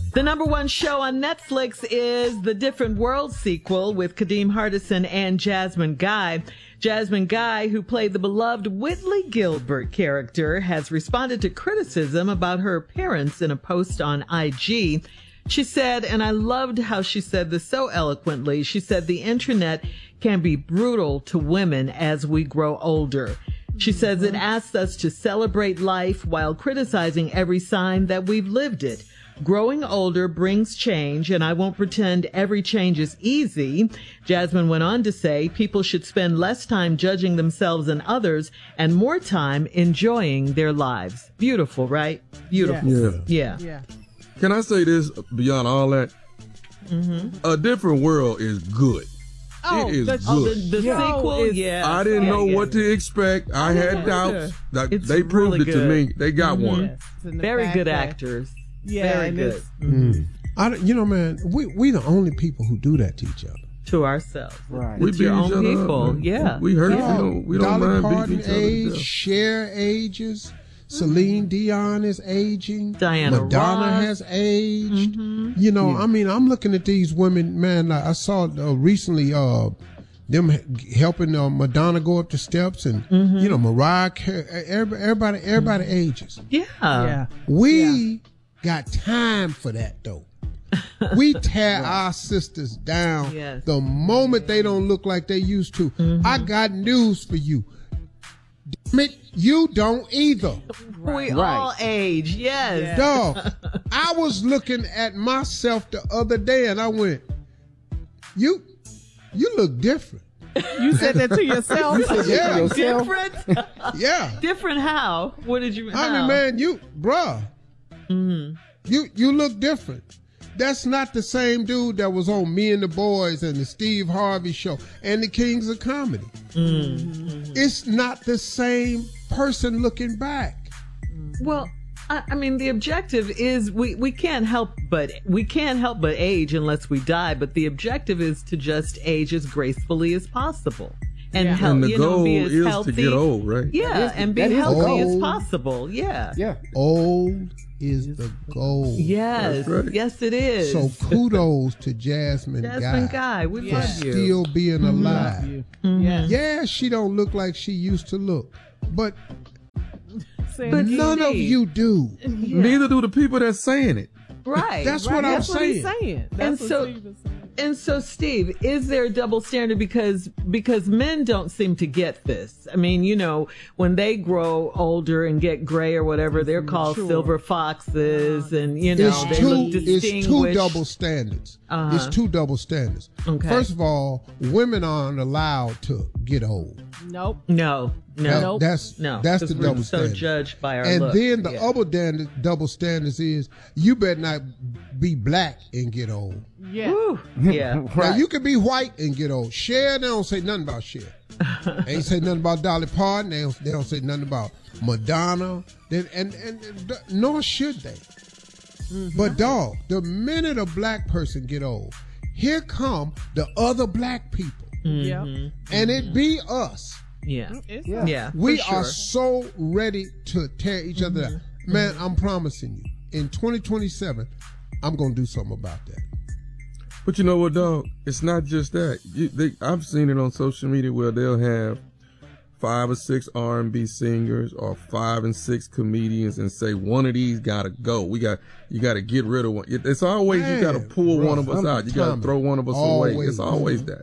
The number one show on Netflix is the Different World sequel with Kadeem Hardison and Jasmine Guy. Jasmine Guy, who played the beloved Whitley Gilbert character, has responded to criticism about her appearance in a post on IG. She said, and I loved how she said this so eloquently, she said, the internet can be brutal to women as we grow older. She says it asks us to celebrate life while criticizing every sign that we've lived it. Growing older brings change, and I won't pretend every change is easy. Jasmine went on to say people should spend less time judging themselves and others and more time enjoying their lives. Beautiful, right? Beautiful. Yeah. Can I say this beyond all that? A Different World is good. It is good. The sequel, I didn't know what to expect. I had doubts. They proved really it to me. They got one. Yes, Very good actors. Very good. Man, we the only people who do that to each other. To ourselves. Right. We It's beat your each own other people. up. Yeah. We hurt. We don't Dolly mind Parton beating each other. age, to death. Cher ages. Celine Dion is aging. Diana Madonna Ross. has aged. I mean, I'm looking at these women, man. I saw recently them helping Madonna go up the steps, and Mariah Carey. Everybody ages. Yeah. We got time for that though. We tear our sisters down the moment they don't look like they used to. I got news for you. Damn it, you don't either. We all age, yes. Dog, I was looking at myself the other day and I went, you look different. You said that to yourself? Yeah. Different? Yeah. Different how? What did you I mean, man, you look different. That's not the same dude that was on Me and the Boys and the Steve Harvey Show and the Kings of Comedy. It's not the same person looking back. Well, I mean, the objective is we can't help but age unless we die. But the objective is to just age as gracefully as possible. And, And the goal be as is healthy. to get old, right? Yeah, and be healthy as possible. Yeah. Old is the goal. Yes. Right. Yes, it is. So kudos to Jasmine Guy. We love you. Still being alive. Yes. Yeah, she don't look like she used to look, but none of Steve. you do. Neither do the people that's saying it. Right. That's what I'm That's what he's saying. saying. And That's what so- Steve is saying. And so, Steve, is there a double standard because men don't seem to get this? I mean, when they grow older and get gray or whatever, they're called silver foxes, and they look distinguished. It's two double standards. It's two double standards. Okay. First of all, women aren't allowed to get old. Nope. No. That's 'cause the we're double so standard. judged by our And look. then the other double standards is you better not be black and get old. Yeah. Woo. Yeah. Now you can be white and get old. Cher, they don't say nothing about Cher. They ain't say nothing about Dolly Parton. They don't say nothing about Madonna. Nor should they. But dog, the minute a black person get old, here come the other black people, Yeah. and it be us. Yeah. Yeah. Yeah. We for sure. are so ready to tear each other down. Man, I'm promising you, in 2027, I'm gonna do something about that. But you know what, dog? It's not just that. I've seen it on social media where they'll have 5 or 6 R&B singers or 5 and 6 comedians and say one of these gotta go. You gotta get rid of one. It's always you gotta pull one of us out. You gotta throw one of us away. It's always that.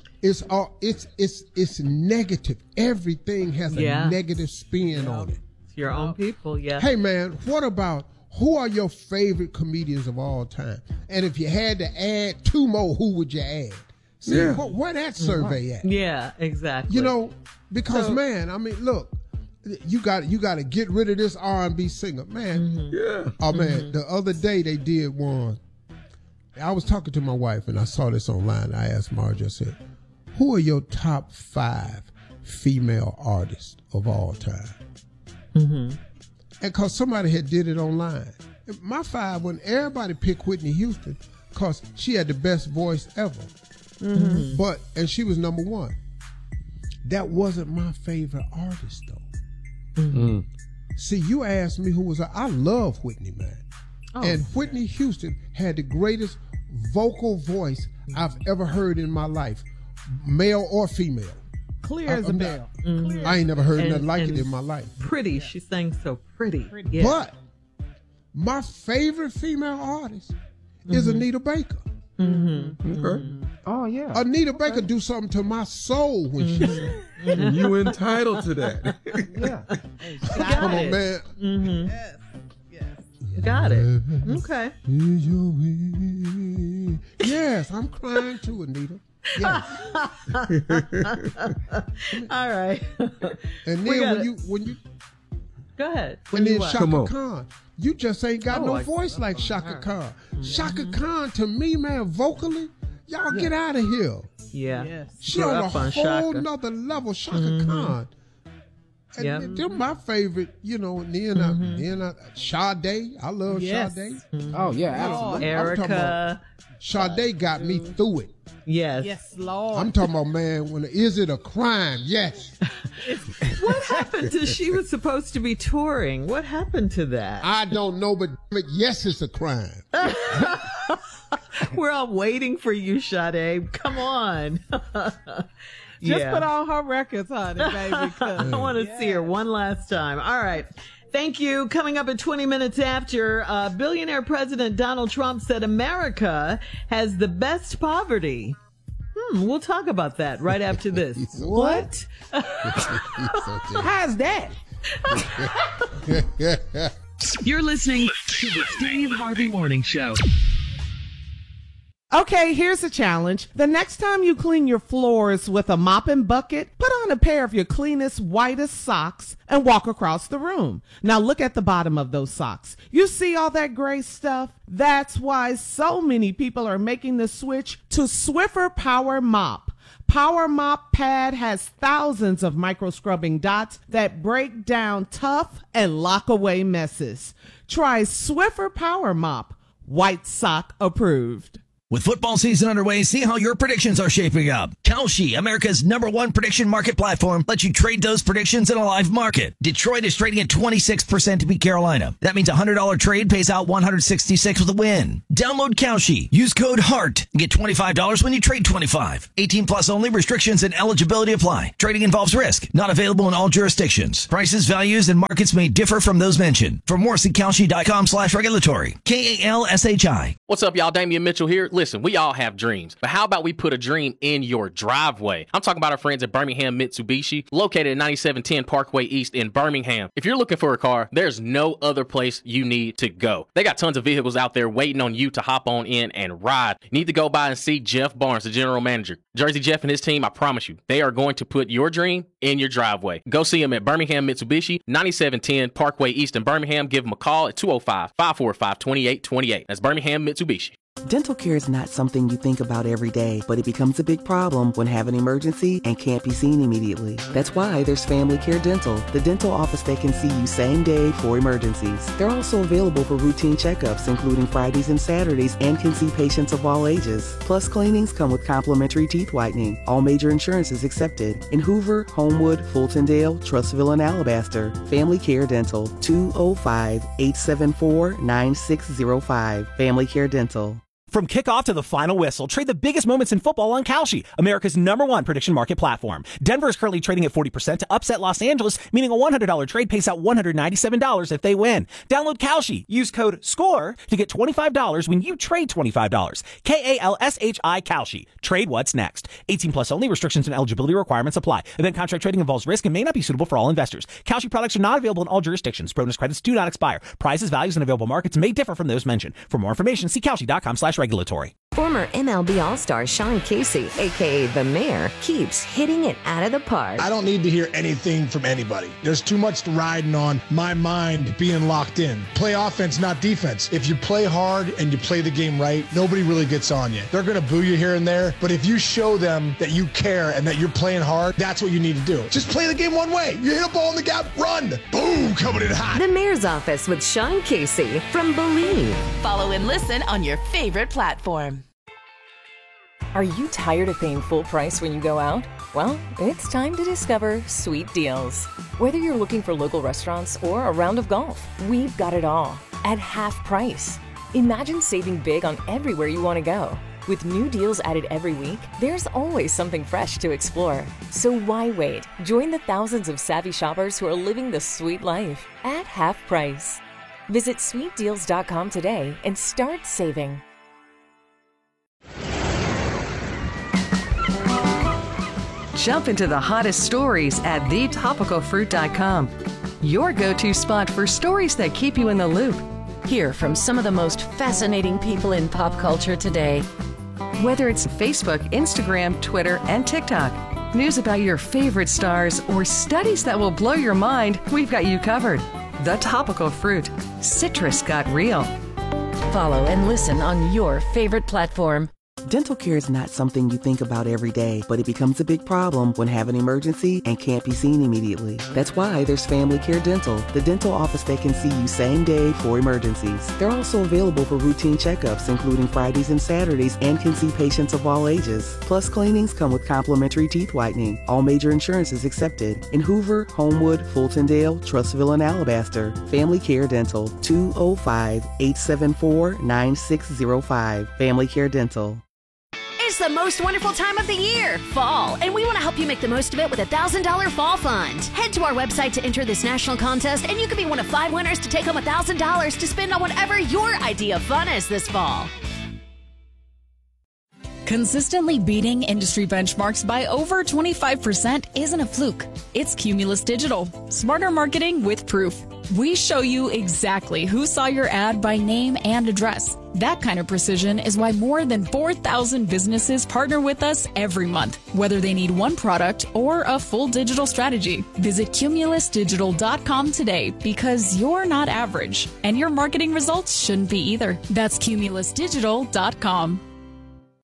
It's negative. Everything has a negative spin on it. It's your own people. Yeah. Hey man, who are your favorite comedians of all time? And if you had to add 2 more, who would you add? See, where that survey at? Yeah. Exactly. Because man, I mean, look, you got to get rid of this R&B singer, man. Yeah. Oh man, the other day they did one. I was talking to my wife and I saw this online. I asked Marge, I said, who are your top 5 female artists of all time? And because somebody had did it online. My 5, when everybody picked Whitney Houston because she had the best voice ever. And she was number 1. That wasn't my favorite artist though. See, you asked me who was I love Whitney, man. And Whitney Houston had the greatest vocal voice I've ever heard in my life, male or female. Clear as a bell. I ain't never heard nothing like it in my life. Pretty. She sang so pretty. Yeah. But my favorite female artist is Anita Baker. Okay. Oh, yeah. Anita Baker do something to my soul when she sings. And you entitled to that. Yeah. Come on, man. Got it. Okay. Yes, I'm crying too, Anita. Yes. All right. And then when you Go ahead. and then what? Shaka Khan, you just ain't got no voice like Shaka Khan. Shaka Khan, to me, man, vocally, y'all get out of here. Yeah. Yes. She Grew on a up on whole Shaka. nother level, Shaka Khan. And Yep. they're my favorite, you know, and then Sade. I love Yes. Sade. Oh, yeah, absolutely. I'm talking Erica. Sade got me through it. Yes. Yes, Lord. I'm talking about, man, is it a crime? Yes. What happened to she was supposed to be touring? What happened to that? I don't know, but yes, it's a crime. We're all waiting for you, Sade. Come on. Just put on her records, honey, baby. I want to see her one last time. All right. Thank you. Coming up at 20 minutes after, billionaire President Donald Trump said America has the best poverty. We'll talk about that right after this. What? How's that? You're listening to the Steve Harvey Morning Show. Okay, here's a challenge. The next time you clean your floors with a mop and bucket, put on a pair of your cleanest, whitest socks and walk across the room. Now look at the bottom of those socks. You see all that gray stuff? That's why so many people are making the switch to Swiffer Power Mop. Power Mop Pad has thousands of micro scrubbing dots that break down tough and lock away messes. Try Swiffer Power Mop. White sock approved. With football season underway, see how your predictions are shaping up. Kalshi, America's #1 prediction market platform, lets you trade those predictions in a live market. Detroit is trading at 26% to beat Carolina. That means a $100 trade pays out $166 with a win. Download Kalshi. Use code HEART and get $25 when you trade 25. 18 plus only. Restrictions and eligibility apply. Trading involves risk. Not available in all jurisdictions. Prices, values, and markets may differ from those mentioned. For more, see Kalshi.com/regulatory. KALSHI. What's up, y'all? Damian Mitchell here. Listen, we all have dreams, but how about we put a dream in your driveway? I'm talking about our friends at Birmingham Mitsubishi, located at 9710 Parkway East in Birmingham. If you're looking for a car, there's no other place you need to go. They got tons of vehicles out there waiting on you to hop on in and ride. You need to go by and see Jeff Barnes, the general manager. Jersey Jeff and his team, I promise you, they are going to put your dream in your driveway. Go see them at Birmingham Mitsubishi, 9710 Parkway East in Birmingham. Give them a call at 205-545-2828. That's Birmingham Mitsubishi. Dental care is not something you think about every day, but it becomes a big problem when have an emergency and can't be seen immediately. That's why there's Family Care Dental, the dental office that can see you same day for emergencies. They're also available for routine checkups, including Fridays and Saturdays, and can see patients of all ages. Plus, cleanings come with complimentary teeth whitening. All major insurances accepted. In Hoover, Homewood, Fultondale, Trussville, and Alabaster. Family Care Dental, 205-874-9605. Family Care Dental. From kickoff to the final whistle, trade the biggest moments in football on Kalshi, America's #1 prediction market platform. Denver is currently trading at 40% to upset Los Angeles, meaning a $100 trade pays out $197 if they win. Download Kalshi. Use code SCORE to get $25 when you trade $25. KALSHI Kalshi. Trade what's next. 18 plus only. Restrictions and eligibility requirements apply. Event contract trading involves risk and may not be suitable for all investors. Kalshi products are not available in all jurisdictions. Bonus credits do not expire. Prices, values, and available markets may differ from those mentioned. For more information, see Kalshi.com/regulatory. Former MLB All-Star Sean Casey, a.k.a. The Mayor, keeps hitting it out of the park. I don't need to hear anything from anybody. There's too much riding on my mind being locked in. Play offense, not defense. If you play hard and you play the game right, nobody really gets on you. They're going to boo you here and there, but if you show them that you care and that you're playing hard, that's what you need to do. Just play the game one way. You hit a ball in the gap, run. Boom, coming in hot. The Mayor's Office with Sean Casey from Believe. Follow and listen on your favorite platform. Are you tired of paying full price when you go out? Well, it's time to discover Sweet Deals. Whether you're looking for local restaurants or a round of golf, we've got it all at half price. Imagine saving big on everywhere you want to go. With new deals added every week, there's always something fresh to explore. So why wait? Join the thousands of savvy shoppers who are living the sweet life at half price. Visit sweetdeals.com today and start saving. Jump into the hottest stories at thetopicalfruit.com. Your go-to spot for stories that keep you in the loop. Hear from some of the most fascinating people in pop culture today. Whether it's Facebook, Instagram, Twitter, and TikTok, news about your favorite stars, or studies that will blow your mind, we've got you covered. The Topical Fruit. Citrus got real. Follow and listen on your favorite platform. Dental care is not something you think about every day, but it becomes a big problem when have an emergency and can't be seen immediately. That's why there's Family Care Dental, the dental office that can see you same day for emergencies. They're also available for routine checkups, including Fridays and Saturdays, and can see patients of all ages. Plus, cleanings come with complimentary teeth whitening. All major insurances accepted. In Hoover, Homewood, Fultondale, Trustville, and Alabaster. Family Care Dental, 205-874-9605. Family Care Dental. It's the most wonderful time of the year, fall, and we want to help you make the most of it with a $1,000 fall fund. Head to our website to enter this national contest, and you could be one of 5 winners to take home $1,000 to spend on whatever your idea of fun is this fall. Consistently beating industry benchmarks by over 25% isn't a fluke. It's Cumulus Digital. Smarter marketing with proof. We show you exactly who saw your ad by name and address. That kind of precision is why more than 4,000 businesses partner with us every month, whether they need one product or a full digital strategy. Visit cumulusdigital.com today because you're not average, and your marketing results shouldn't be either. That's cumulusdigital.com.